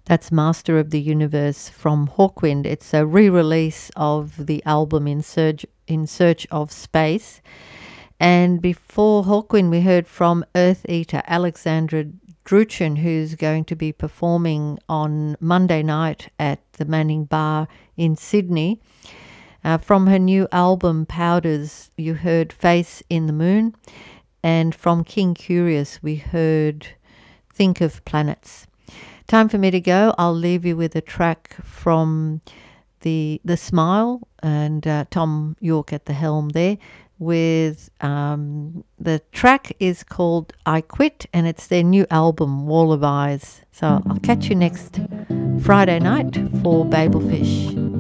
That's Master of the Universe from Hawkwind. It's a re-release of the album In Search of Space. And before Hawkwind, we heard from Earth Eater, Alexandra Druchen, who's going to be performing on Monday night at the Manning Bar in Sydney. From her new album, Powders, you heard Face in the Moon. And from King Curious, we heard Think of Planets. Time for me to go. I'll leave you with a track from the Smile and Tom York at the helm there. With the track is called I Quit, and it's their new album, Wall of Eyes. So I'll catch you next Friday night for Babelfish.